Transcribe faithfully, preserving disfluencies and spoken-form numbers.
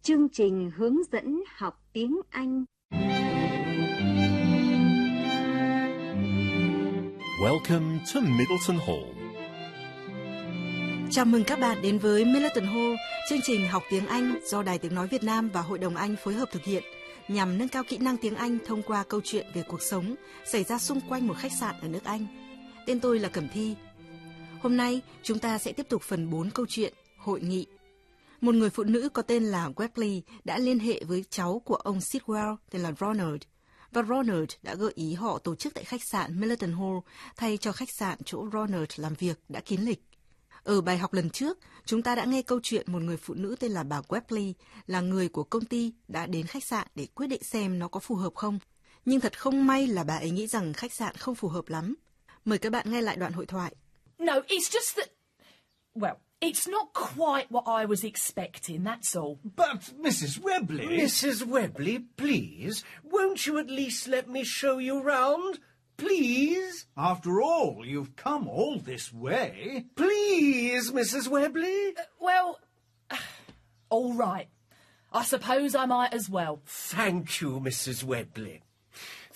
chương trình hướng dẫn học tiếng Anh. Welcome to Middleton Hall. Chào mừng các bạn đến với Middleton Hall, chương trình học tiếng Anh do Đài Tiếng Nói Việt Nam và Hội đồng Anh phối hợp thực hiện nhằm nâng cao kỹ năng tiếng Anh thông qua câu chuyện về cuộc sống xảy ra xung quanh một khách sạn ở nước Anh. Tên tôi là Cẩm Thi. Hôm nay chúng ta sẽ tiếp tục phần bốn câu chuyện hội nghị. Một người phụ nữ có tên là Webley đã liên hệ với cháu của ông Sidwell tên là Ronald. Và Ronald đã gợi ý họ tổ chức tại khách sạn Middleton Hall thay cho khách sạn chỗ Ronald làm việc đã kín lịch. Ở bài học lần trước, chúng ta đã nghe câu chuyện một người phụ nữ tên là bà Webley là người của công ty đã đến khách sạn để quyết định xem nó có phù hợp không. Nhưng thật không may là bà ấy nghĩ rằng khách sạn không phù hợp lắm. Mời các bạn nghe lại đoạn hội thoại. No, it's just that... Well, it's not quite what I was expecting, that's all. But, Missus Webley... Missus Webley, please, won't you at least let me show you round? Please? After all, you've come all this way. Please, Missus Webley? Uh, well, all right. I suppose I might as well. Thank you, Missus Webley.